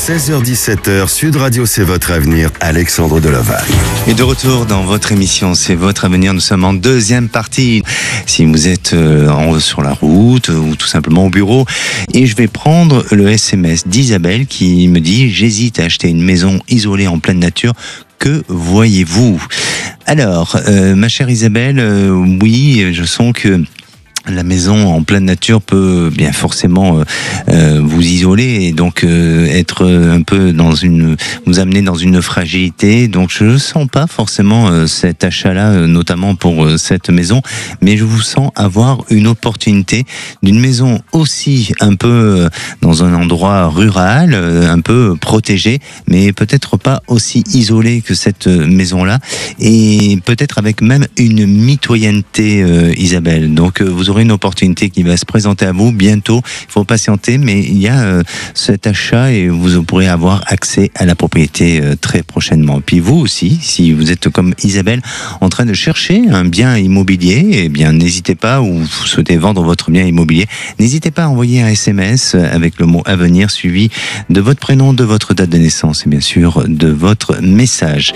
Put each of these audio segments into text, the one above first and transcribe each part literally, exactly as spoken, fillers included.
seize heures dix-sept heures, Sud Radio, c'est votre avenir, Alexandre Delovac. Et de retour dans votre émission, c'est votre avenir. Nous sommes en deuxième partie. Si vous êtes euh, en, sur la route ou tout simplement au bureau, et je vais prendre le S M S d'Isabelle qui me dit: j'hésite à acheter une maison isolée en pleine nature. Que voyez-vous? Alors, euh, ma chère Isabelle, euh, oui, je sens que la maison en pleine nature peut bien forcément euh, euh, vous isoler et donc euh, être un peu dans une, vous amener dans une fragilité. Donc je ne sens pas forcément euh, cet achat-là, euh, notamment pour euh, cette maison, mais je vous sens avoir une opportunité d'une maison aussi un peu euh, dans un endroit rural, euh, un peu protégé, mais peut-être pas aussi isolé que cette maison-là, et peut-être avec même une mitoyenneté, euh, Isabelle. Donc euh, vous aurez une opportunité qui va se présenter à vous bientôt. Il faut patienter, mais il y a euh, cet achat et vous pourrez avoir accès à la propriété euh, très prochainement. Puis vous aussi, si vous êtes comme Isabelle en train de chercher un bien immobilier, eh bien n'hésitez pas, ou vous souhaitez vendre votre bien immobilier, n'hésitez pas à envoyer un S M S avec le mot avenir suivi de votre prénom, de votre date de naissance et bien sûr de votre message.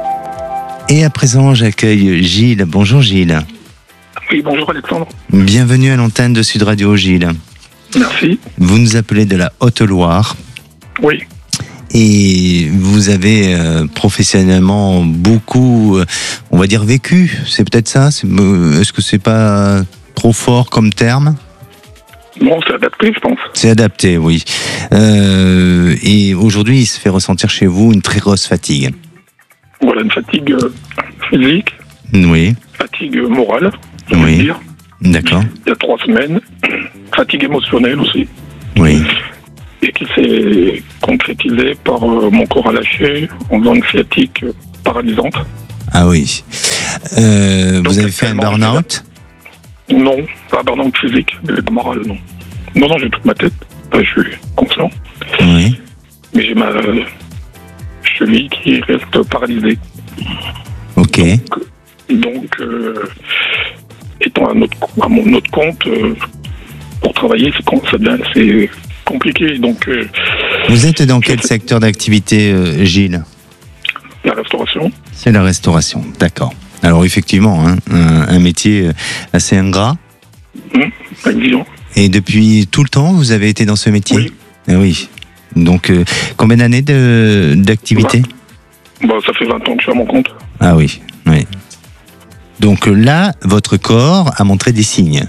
Et à présent, j'accueille Gilles. Bonjour Gilles. Oui, bonjour Alexandre. Bienvenue à l'antenne de Sud Radio, Gilles. Merci. Vous nous appelez de la Haute-Loire. Oui. Et vous avez euh, professionnellement beaucoup, euh, on va dire, vécu. C'est peut-être ça? C'est, euh, est-ce que c'est pas trop fort comme terme? Bon, c'est adapté, je pense. C'est adapté, oui. Euh, et aujourd'hui, il se fait ressentir chez vous une très grosse fatigue. Voilà, une fatigue euh, physique. Oui. Fatigue morale. Oui. Dire. D'accord. Il y a trois semaines. Fatigue émotionnelle aussi. Oui. Et qui s'est concrétisée par euh, mon corps à lâcher en faisant une sciatique euh, paralysante. Ah oui. Euh, Donc, vous avez fait un burn-out? Non, pas un burn-out physique, mais pas moral, non. Non, non, j'ai toute ma tête. Enfin, je suis conscient. Oui. Mais j'ai ma euh, cheville qui reste paralysée. Ok. Donc, donc euh, étant à, notre, à mon autre compte, euh, pour travailler, c'est, ça devient assez compliqué. Donc, euh, vous êtes dans quel secteur d'activité, euh, Gilles? La restauration. C'est la restauration, d'accord. Alors effectivement, hein, un, un métier assez ingrat. Mmh, exigeant. Et depuis tout le temps, vous avez été dans ce métier? Oui. Eh oui. Donc, euh, combien d'années de, d'activité? Bah, ça fait vingt ans que je suis à mon compte. Ah oui, oui. Donc là, votre corps a montré des signes.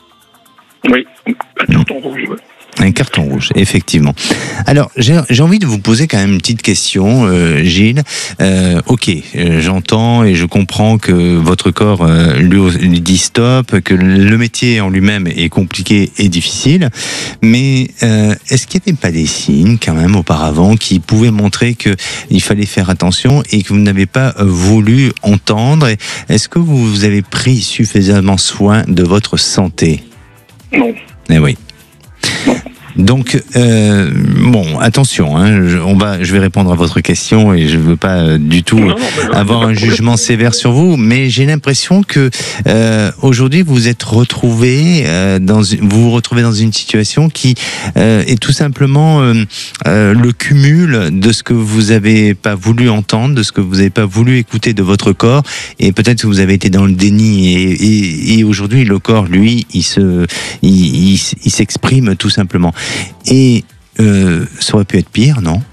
Oui, un carton rouge, ouais. Un carton rouge, effectivement. Alors, j'ai, j'ai envie de vous poser quand même une petite question, euh, Gilles. Euh, ok, euh, j'entends et je comprends que votre corps euh, lui, lui dit stop, que le métier en lui-même est compliqué et difficile, mais euh, est-ce qu'il n'y avait pas des signes quand même auparavant qui pouvaient montrer qu'il fallait faire attention et que vous n'avez pas voulu entendre? Est-ce que vous avez pris suffisamment soin de votre santé? Non. Eh oui. Non. Donc, euh, bon, attention, hein, je, on va, je vais répondre à votre question et je ne veux pas euh, du tout Non, non, non, avoir un jugement sévère sur vous, mais j'ai l'impression que euh, aujourd'hui vous êtes retrouvé euh, dans, vous vous retrouvez dans une situation qui euh, est tout simplement euh, euh, le cumul de ce que vous n'avez pas voulu entendre, de ce que vous n'avez pas voulu écouter de votre corps, et peut-être que vous avez été dans le déni et, et, et aujourd'hui le corps, lui, il se, il, il, il s'exprime tout simplement. Et euh, ça aurait pu être pire, non?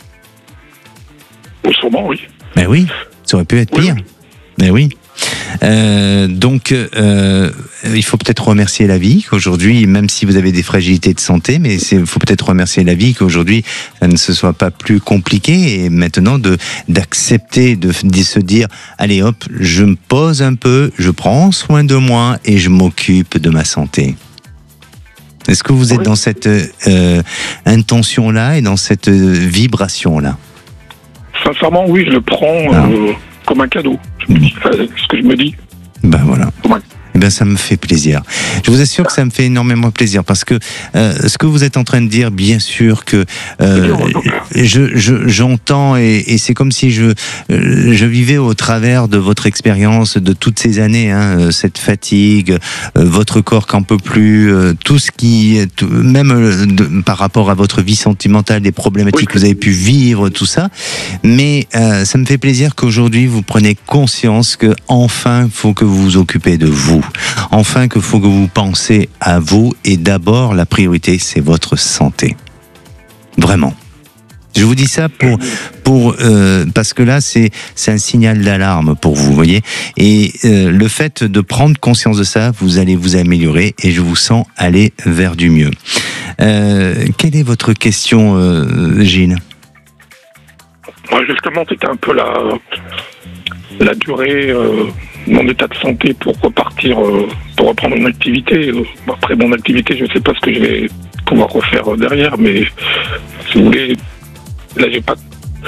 Sûrement, oui. Ben oui, ça aurait pu être pire. Oui. Ben oui. Euh, donc, euh, il faut peut-être remercier la vie qu'aujourd'hui, même si vous avez des fragilités de santé, mais il faut peut-être remercier la vie qu'aujourd'hui, ça ne se soit pas plus compliqué et maintenant de d'accepter, de, de se dire, allez hop, je me pose un peu, je prends soin de moi et je m'occupe de ma santé. Est-ce que vous êtes oui. dans cette euh, intention-là et dans cette vibration-là? Sincèrement, oui, je le prends ah. euh, comme un cadeau. Je me dis, c'est ce que je me dis. Ben voilà. Comme un, Eh bien, ça me fait plaisir. Je vous assure que ça me fait énormément plaisir parce que euh, ce que vous êtes en train de dire, bien sûr que euh, je, je, j'entends et, et c'est comme si je, je vivais au travers de votre expérience de toutes ces années, hein, cette fatigue, euh, votre corps qui n'en peut plus, euh, tout ce qui, tout, même euh, de, par rapport à votre vie sentimentale, des problématiques que vous avez pu vivre, tout ça. Mais euh, ça me fait plaisir qu'aujourd'hui vous preniez conscience que enfin, il faut que vous vous occupez de vous. Enfin, qu'il faut que vous pensez à vous et d'abord, la priorité, c'est votre santé. Vraiment. Je vous dis ça pour, pour, euh, parce que là, c'est, c'est un signal d'alarme pour vous, vous voyez. Et euh, le fait de prendre conscience de ça, vous allez vous améliorer et je vous sens aller vers du mieux. Euh, quelle est votre question, euh, Gilles ? Moi, justement, c'était un peu la, la durée... Euh... mon état de santé pour repartir, euh, pour reprendre mon activité. Euh, après mon activité, je ne sais pas ce que je vais pouvoir refaire euh, derrière, mais si vous voulez, là j'ai pas...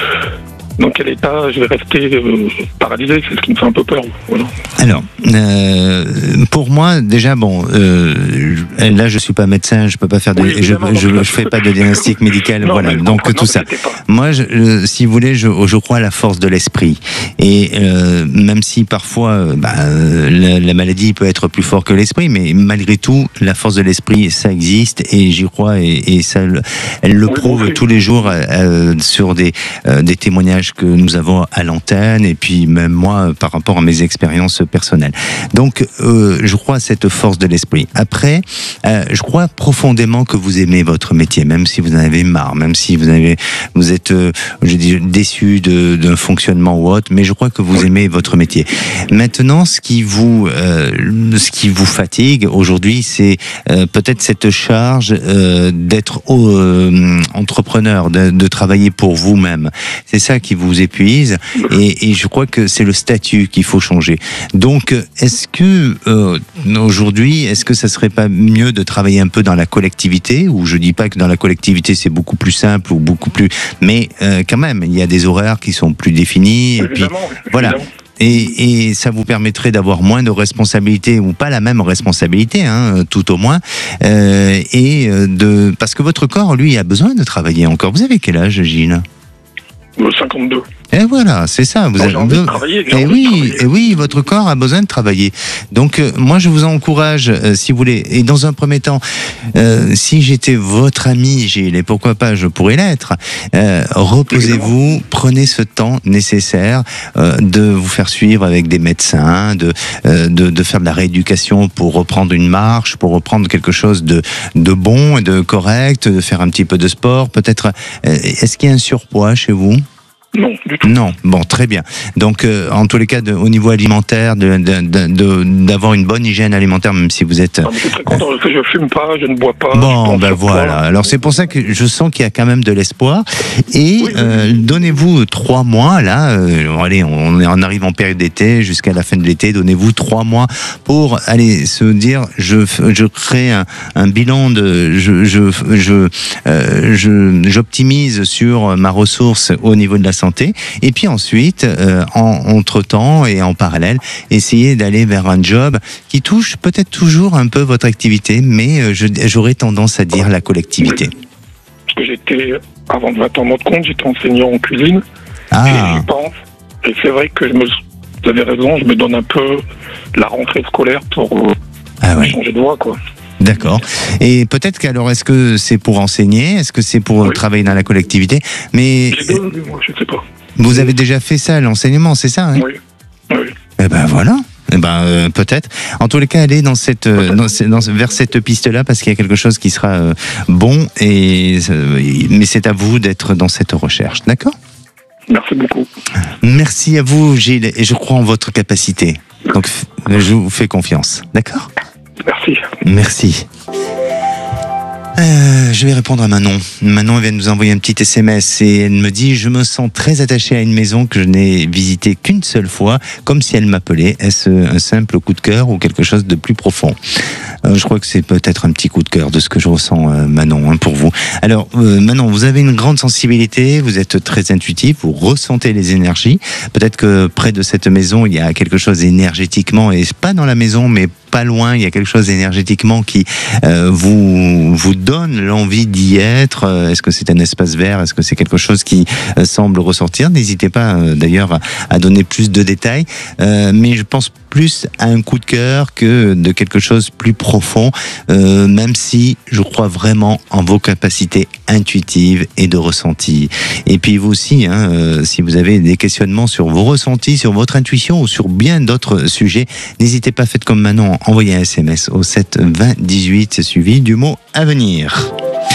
Dans quel état je vais rester euh, paralysé, c'est ce qui me fait un peu peur. Voilà. Alors, euh, pour moi, déjà, bon, euh, là je suis pas médecin, je peux pas faire de, oui, je, je, je fais pas de diagnostic médical, non, voilà. Donc tout non, ça. Moi, je, je, si vous voulez, je, je crois à la force de l'esprit. Et euh, même si parfois, bah, la, la maladie peut être plus forte que l'esprit, mais malgré tout, la force de l'esprit, ça existe et j'y crois et, et ça, elle le oui, prouve oui. tous les jours euh, sur des, euh, des témoignages que nous avons à l'antenne et puis même moi par rapport à mes expériences personnelles. Donc euh, je crois à cette force de l'esprit. Après, euh, je crois profondément que vous aimez votre métier, même si vous en avez marre, même si vous avez, vous êtes, euh, je dis, déçu de, d'un fonctionnement ou autre, mais je crois que vous aimez votre métier. Maintenant, ce qui vous, euh, ce qui vous fatigue aujourd'hui, c'est euh, peut-être cette charge euh, d'être euh, entrepreneur, de, de travailler pour vous-même. C'est ça qui vous épuise et, et je crois que c'est le statut qu'il faut changer. Donc, est-ce que euh, aujourd'hui, est-ce que ça serait pas mieux de travailler un peu dans la collectivité, ou je dis pas que dans la collectivité c'est beaucoup plus simple ou beaucoup plus, mais euh, quand même, il y a des horaires qui sont plus définis et puis voilà. Et, et ça vous permettrait d'avoir moins de responsabilités ou pas la même responsabilité, hein, tout au moins, euh, et de parce que votre corps, lui, a besoin de travailler encore. Vous avez quel âge, Gilles ? cinquante-deux. Et voilà, c'est ça. Vous bon, avez j'ai envie de travailler, j'ai et envie oui, de travailler. et oui, votre corps a besoin de travailler. Donc, euh, moi, je vous encourage, euh, si vous voulez. Et dans un premier temps, euh, si j'étais votre ami, Gilles, et pourquoi pas, je pourrais l'être. Euh, reposez-vous, prenez ce temps nécessaire euh, de vous faire suivre avec des médecins, de, euh, de de faire de la rééducation pour reprendre une marche, pour reprendre quelque chose de de bon et de correct, de faire un petit peu de sport. Peut-être. Euh, est-ce qu'il y a un surpoids chez vous ? Non, du tout. Non, bon, très bien. Donc, euh, en tous les cas, de, au niveau alimentaire, de, de, de, de, d'avoir une bonne hygiène alimentaire, même si vous êtes... Non, mais je suis très content parce que je fume pas, je ne bois pas. Bon, ben voilà. Pas. Alors, c'est pour ça que je sens qu'il y a quand même de l'espoir. Et oui, euh, oui. donnez-vous trois mois, là, euh, allez, on, on arrive en période d'été, jusqu'à la fin de l'été, donnez-vous trois mois pour, aller se dire, je, je crée un, un bilan de... Je, je, je, euh, je, j'optimise sur ma ressource au niveau de la santé. Et puis ensuite, euh, en, entre-temps et en parallèle, essayez d'aller vers un job qui touche peut-être toujours un peu votre activité, mais euh, je, j'aurais tendance à dire la collectivité. Parce que j'étais, avant de vingt ans de compte, j'étais enseignant en cuisine. Ah. Et je pense, et c'est vrai que je me, vous avez raison, je me donne un peu la rentrée scolaire pour euh, ah ouais. changer de voie, quoi. D'accord. Et peut-être qu'alors, est-ce que c'est pour enseigner ? Est-ce que c'est pour oui. travailler dans la collectivité ? Mais deux, moi, je sais pas. Vous avez déjà fait ça, l'enseignement, c'est ça, hein ? Oui. Oui. Eh ben voilà. Eh ben euh, peut-être. En tous les cas, allez dans cette, euh, dans, dans, vers cette piste-là parce qu'il y a quelque chose qui sera euh, bon. Et euh, mais c'est à vous d'être dans cette recherche, d'accord ? Merci beaucoup. Merci à vous, Gilles, et je crois en votre capacité. Donc, je vous fais confiance, d'accord ? Merci. Merci. Euh, je vais répondre à Manon. Manon, elle vient de nous envoyer un petit S M S et elle me dit « Je me sens très attachée à une maison que je n'ai visitée qu'une seule fois, comme si elle m'appelait. Est-ce un simple coup de cœur ou quelque chose de plus profond ?» euh, Je crois que c'est peut-être un petit coup de cœur de ce que je ressens, euh, Manon, hein, pour vous. Alors, euh, Manon, vous avez une grande sensibilité, vous êtes très intuitif, vous ressentez les énergies. Peut-être que près de cette maison, il y a quelque chose énergétiquement, et pas dans la maison, mais pas loin, il y a quelque chose énergétiquement qui euh, vous vous donne l'envie d'y être. Est-ce que c'est un espace vert? Est-ce que c'est quelque chose qui euh, semble ressortir? N'hésitez pas euh, d'ailleurs à, à donner plus de détails, euh, mais je pense plus à un coup de cœur que de quelque chose plus profond, euh, même si je crois vraiment en vos capacités intuitives et de ressenti. Et puis vous aussi, hein, euh, si vous avez des questionnements sur vos ressentis, sur votre intuition ou sur bien d'autres sujets, n'hésitez pas, faites comme Manon, envoyez un S M S au sept vingt dix-huit suivi du mot avenir.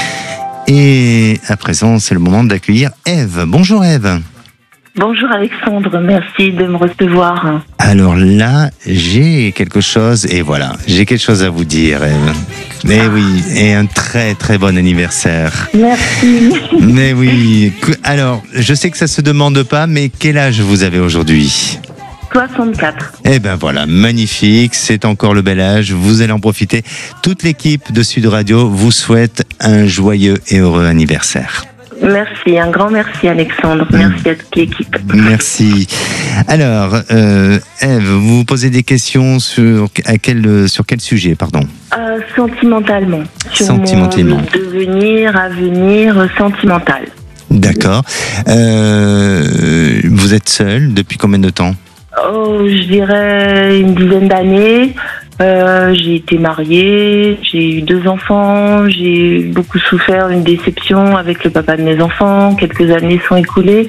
Et à présent, c'est le moment d'accueillir Ève. Bonjour Ève. Bonjour Alexandre, merci de me recevoir. Alors là, j'ai quelque chose, et voilà, j'ai quelque chose à vous dire, Ève. Mais oui, et un très très bon anniversaire. Merci. Mais oui, alors, je sais que ça se demande pas, mais quel âge vous avez aujourd'hui ? soixante-quatre. Eh ben voilà, magnifique, c'est encore le bel âge, vous allez en profiter. Toute l'équipe de Sud Radio vous souhaite un joyeux et heureux anniversaire. Merci, un grand merci Alexandre, merci à toute l'équipe. Merci. Alors, euh, Ève, vous vous posez des questions sur, à quel, sur quel sujet, pardon ? euh, Sentimentalement. Sur Sentimentalement. mon devenir, avenir sentimental. D'accord. Euh, vous êtes seule depuis combien de temps ? Oh, je dirais une dizaine d'années. Euh, j'ai été mariée, j'ai eu deux enfants, j'ai beaucoup souffert d'une déception avec le papa de mes enfants. Quelques années sont écoulées.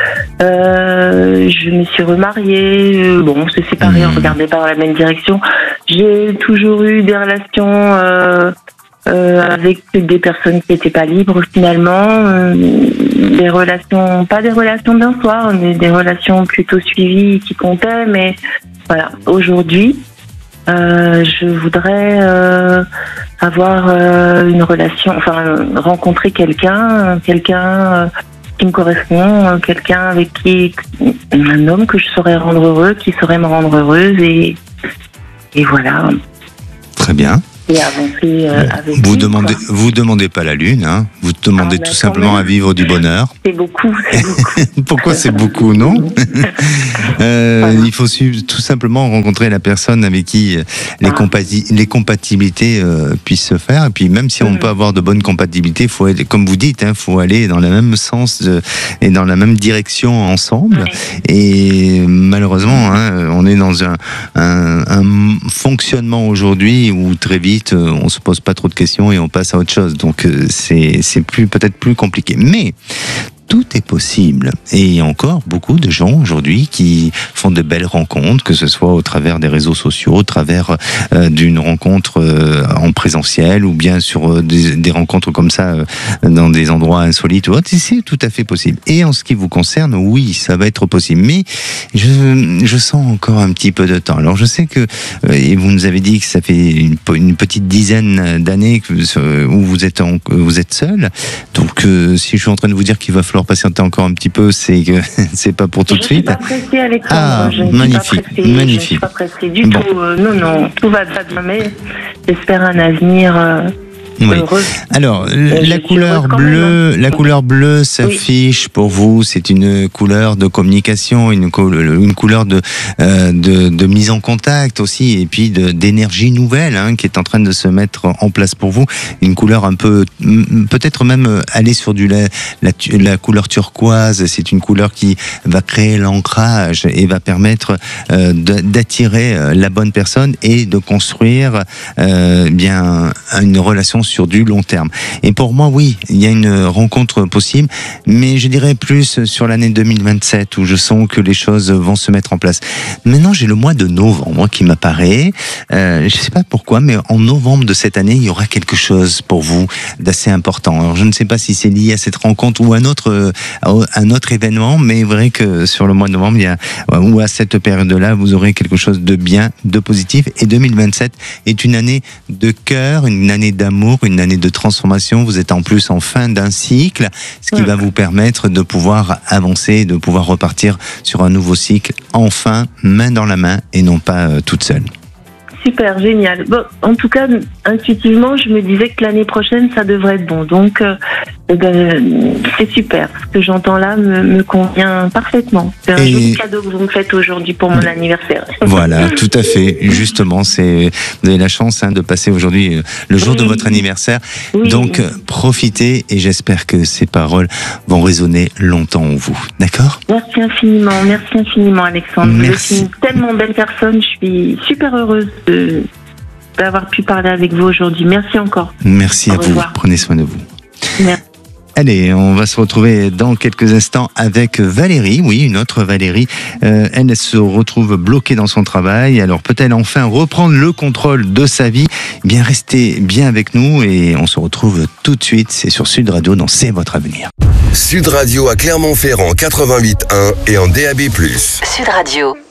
Euh, je me suis remariée. Bon, on s'est séparés, Mmh. on regardait pas dans la même direction. J'ai toujours eu des relations euh, euh, avec des personnes qui n'étaient pas libres finalement. Euh, des relations, pas des relations d'un soir, mais des relations plutôt suivies qui comptaient. Mais voilà, aujourd'hui, Euh, je voudrais euh, avoir euh, une relation, enfin rencontrer quelqu'un, quelqu'un euh, qui me correspond, euh, quelqu'un avec qui, un homme que je saurais rendre heureux, qui saurait me rendre heureuse et et voilà. Très bien. Et avancer euh, avec Vous lui, demandez, quoi. vous demandez pas la lune, hein. Vous demandez Ah, bah, tout quand simplement même. à vivre du bonheur. C'est beaucoup, c'est beaucoup. Pourquoi c'est beaucoup, non? euh, Voilà. Il faut suivre, tout simplement rencontrer la personne avec qui les, Ah. compati- les compatibilités euh, puissent se faire. Et puis même si on Mhm. peut avoir de bonnes compatibilités, faut aller, comme vous dites, hein, faut aller dans le même sens de, et dans la même direction ensemble. Ouais. Et malheureusement, hein, on est dans un, un, un fonctionnement aujourd'hui où très vite on se pose pas trop de questions et on passe à autre chose. Donc euh, c'est c'est plus peut-être plus compliqué. Mais tout est possible. Et il y a encore beaucoup de gens aujourd'hui qui font de belles rencontres, que ce soit au travers des réseaux sociaux, au travers euh, d'une rencontre euh, en présentiel ou bien sur euh, des, des rencontres comme ça euh, dans des endroits insolites ou autres. C'est tout à fait possible. Et en ce qui vous concerne, oui, ça va être possible. Mais je, je sens encore un petit peu de temps. Alors je sais que, euh, et vous nous avez dit que ça fait une, une petite dizaine d'années que, euh, où vous êtes, en, vous êtes seul. Donc euh, si je suis en train de vous dire qu'il va falloir patienter encore un petit peu, c'est que c'est pas pour tout je de suis suite. pas pressée, Alexandre. Ah, je ne magnifique, suis pas pressée. magnifique. Je ne suis pas pressée du Bon. tout. Euh, non, non, tout va bien, mais j'espère un avenir euh, Oui. heureux. Alors, je la suis couleur heureuse quand même, bleue, hein. la couleur bleue s'affiche pour vous. C'est une couleur de communication, une, cou- une couleur de, euh, de de mise en contact aussi, et puis de d'énergie nouvelle hein, qui est en train de se mettre en place pour vous. Une couleur un peu, m- peut-être même aller sur du la, la, tu- la couleur turquoise. C'est une couleur qui va créer l'ancrage et va permettre euh, de- d'attirer euh, la bonne personne et de construire euh, bien une relation sur du long terme. Et pour moi, oui, il y a une rencontre possible, mais je dirais plus sur l'année deux mille vingt-sept où je sens que les choses vont se mettre en place. Maintenant, j'ai le mois de novembre qui m'apparaît. Euh, je ne sais pas pourquoi, mais en novembre de cette année, il y aura quelque chose pour vous d'assez important. Alors, je ne sais pas si c'est lié à cette rencontre ou à un autre, euh, à un autre événement, mais c'est vrai que sur le mois de novembre, il y a, ou à cette période-là, vous aurez quelque chose de bien, de positif. Et deux mille vingt-sept est une année de cœur, une année d'amour, une année de transformation. Vous êtes en plus en fin d'un cycle, ce qui Ouais. va vous permettre de pouvoir avancer, de pouvoir repartir sur un nouveau cycle, enfin, main dans la main et non pas euh, toute seule. Super, génial. Bon, en tout cas, intuitivement, je me disais que l'année prochaine, ça devrait être bon. Donc, euh, eh ben, c'est super. Ce que j'entends là me, me convient parfaitement. C'est un Et... joli cadeau que vous me faites aujourd'hui pour mon anniversaire. Voilà, tout à fait. Justement, c'est vous avez la chance hein, de passer aujourd'hui euh, le jour oui. de votre anniversaire. Oui. Donc, euh, profitez et j'espère que ces paroles vont résonner longtemps en vous. D'accord ? Merci infiniment. Merci infiniment, Alexandre. Merci. Vous êtes une tellement belle personne. Je suis super heureuse de... d'avoir pu parler avec vous aujourd'hui. Merci encore. Merci Au à revoir. vous. Prenez soin de vous. Merci. Allez, on va se retrouver dans quelques instants avec Valérie. Oui, une autre Valérie. Euh, elle se retrouve bloquée dans son travail. Alors peut-elle enfin reprendre le contrôle de sa vie ? Eh bien, restez bien avec nous et on se retrouve tout de suite. C'est sur Sud Radio dans C'est votre avenir. Sud Radio à Clermont-Ferrand quatre-vingt-huit point un et en D A B plus. Sud Radio.